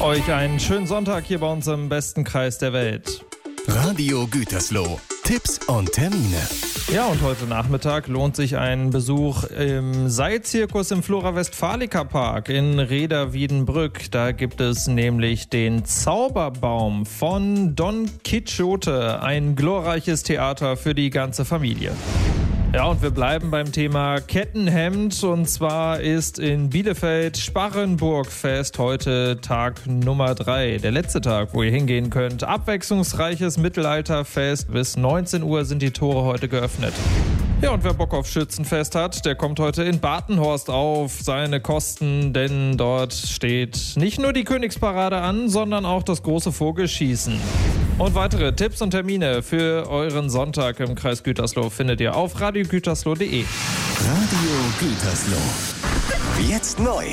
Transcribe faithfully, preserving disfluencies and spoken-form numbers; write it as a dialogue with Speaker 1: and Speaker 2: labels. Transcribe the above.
Speaker 1: Euch einen schönen Sonntag hier bei uns im besten Kreis der Welt.
Speaker 2: Radio Gütersloh. Tipps und Termine.
Speaker 1: Ja, und heute Nachmittag lohnt sich ein Besuch im Seilzirkus im Flora Westfalica Park in Rheda-Wiedenbrück. Da gibt es nämlich den Zauberbaum von Don Quixote, ein glorreiches Theater für die ganze Familie. Ja, und wir bleiben beim Thema Kettenhemd, und zwar ist in Bielefeld Sparrenburgfest heute Tag Nummer drei, der letzte Tag, wo ihr hingehen könnt. Abwechslungsreiches Mittelalterfest, bis neunzehn Uhr sind die Tore heute geöffnet. Ja, und wer Bock auf Schützenfest hat, der kommt heute in Batenhorst auf seine Kosten, denn dort steht nicht nur die Königsparade an, sondern auch das große Vogelschießen. Und weitere Tipps und Termine für euren Sonntag im Kreis Gütersloh findet ihr auf radio gütersloh punkt de.
Speaker 2: Radio Gütersloh. Jetzt neu.